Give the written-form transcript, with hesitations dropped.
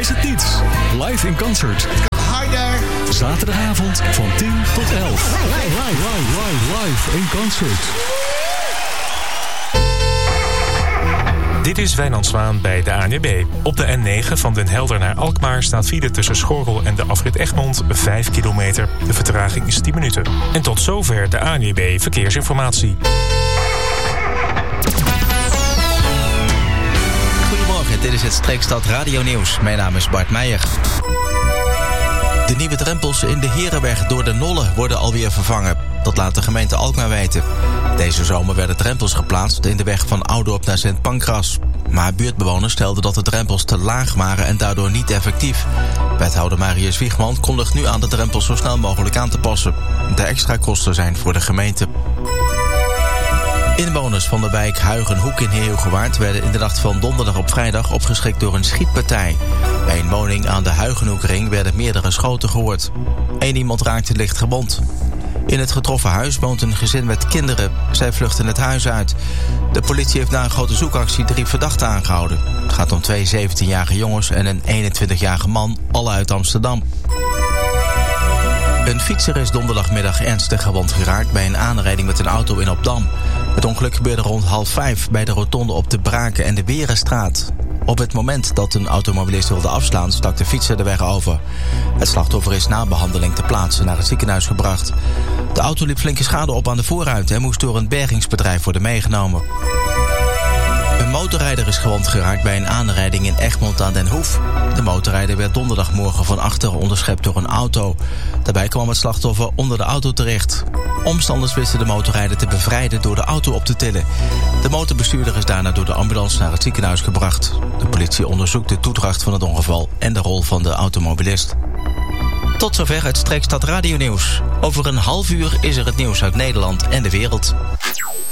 is het niet. Live in concert. Hi there. Zaterdagavond van 10 tot 11. Live in concert. Dit is Wijnand Zwaan bij de ANWB. Op de N9 van Den Helder naar Alkmaar staat file tussen Schorrel en de afrit Egmond 5 kilometer. De vertraging is 10 minuten. En tot zover de ANWB Verkeersinformatie. Goedemorgen, dit is het Streekstad Radio Nieuws. Mijn naam is Bart Meijer. De nieuwe drempels in de Herenweg door de Nolle worden alweer vervangen. Dat laat de gemeente Alkmaar weten. Deze zomer werden drempels geplaatst in de weg van Oudorp naar Sint Pancras. Maar buurtbewoners stelden dat de drempels te laag waren en daardoor niet effectief. Wethouder Marius Wiegman kondigt nu aan de drempels zo snel mogelijk aan te passen. De extra kosten zijn voor de gemeente. Inwoners van de wijk Huigenhoek in Heerhugowaard werden in de nacht van donderdag op vrijdag opgeschrikt door een schietpartij. Bij een woning aan de Huigenhoekring werden meerdere schoten gehoord. 1 iemand raakte licht gewond. In het getroffen huis woont een gezin met kinderen. Zij vluchten het huis uit. De politie heeft na een grote zoekactie 3 verdachten aangehouden. Het gaat om 2 17-jarige jongens en een 21-jarige man, alle uit Amsterdam. Een fietser is donderdagmiddag ernstig gewond geraakt bij een aanrijding met een auto in Opdam. Het ongeluk gebeurde rond 4:30 bij de rotonde op de Braken en de Berenstraat. Op het moment dat een automobilist wilde afslaan, stak de fietser de weg over. Het slachtoffer is na behandeling ter plaatse naar het ziekenhuis gebracht. De auto liep flinke schade op aan de voorruit en moest door een bergingsbedrijf worden meegenomen. Een motorrijder is gewond geraakt bij een aanrijding in Egmond aan den Hoef. De motorrijder werd donderdagmorgen van achteren onderschept door een auto. Daarbij kwam het slachtoffer onder de auto terecht. Omstanders wisten de motorrijder te bevrijden door de auto op te tillen. De motorbestuurder is daarna door de ambulance naar het ziekenhuis gebracht. De politie onderzoekt de toedracht van het ongeval en de rol van de automobilist. Tot zover het Streekstad Radio Nieuws. Over een half uur is er het nieuws uit Nederland en de wereld.